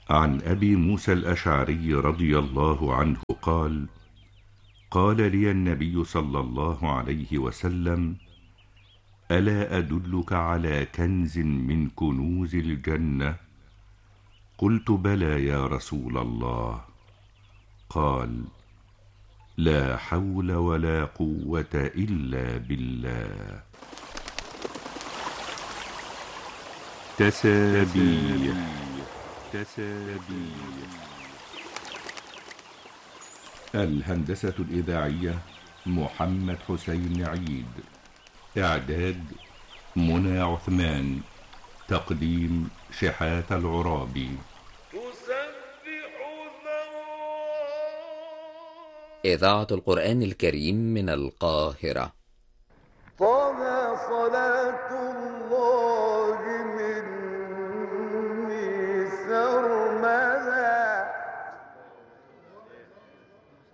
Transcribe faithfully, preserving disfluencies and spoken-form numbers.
عن أبي موسى الأشعري رضي الله عنه قال: قال لي النبي صلى الله عليه وسلم: ألا أدلك على كنز من كنوز الجنة؟ قلت: بلى يا رسول الله. قال: لا حول ولا قوة إلا بالله. تسابيح. تسابيح. الهندسة الإذاعية محمد حسين عيد. إعداد منى عثمان. تقديم شحات العرابي. إذاعة القرآن الكريم من القاهرة. طه صلاة